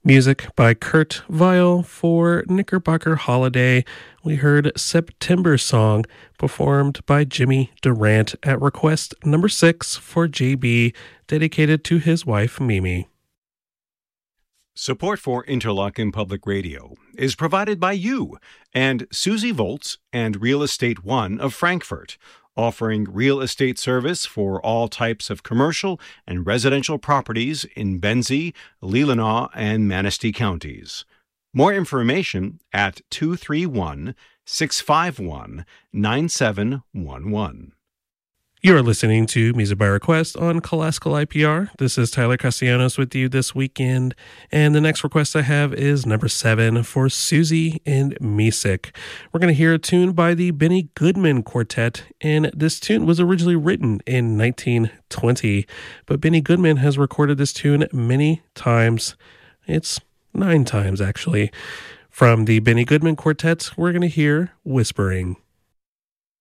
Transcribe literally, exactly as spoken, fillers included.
Music by Kurt Weill for Knickerbocker Holiday. We heard September Song performed by Jimmy Durant at request number six for J B, dedicated to his wife Mimi. Support for Interlochen Public Radio is provided by you and Susie Volz and Real Estate One of Frankfort, offering real estate service for all types of commercial and residential properties in Benzie, Leelanau, and Manistee counties. More information at two three one, six five one, nine seven one one. You are listening to Music by Request on Classical I P R. This is Tyler Castellanos with you this weekend, and the next request I have is number seven for Susie and Misek. We're going to hear a tune by the Benny Goodman Quartet, and this tune was originally written in nineteen twenty, but Benny Goodman has recorded this tune many times. It's nine times, actually. From the Benny Goodman Quartet, we're going to hear Whispering.